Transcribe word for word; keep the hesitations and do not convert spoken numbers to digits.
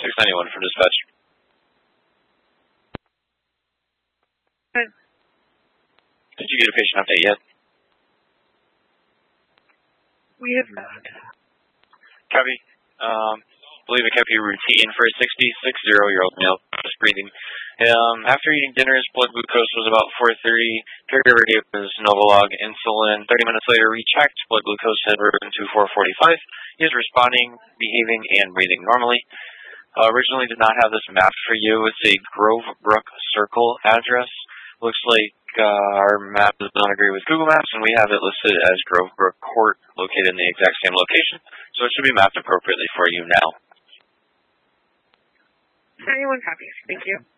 six ninety-one from dispatch. Good. Did you get a patient update yet? We have not. Copy. Um, I believe I kept you routine for a sixty-six-year-old male, just breathing. Um, after eating dinner, his blood glucose was about four thirty. Caregiver gave his Novolog insulin. thirty minutes later, rechecked. Blood glucose had risen to four forty-five. He is responding, behaving, and breathing normally. Uh, originally did not have this mapped for you. It's a Grove Brook Circle address. Looks like uh, our map does not agree with Google Maps, and we have it listed as Grove Brook Court, located in the exact same location. So it should be mapped appropriately for you now. Anyone copy? Thank you.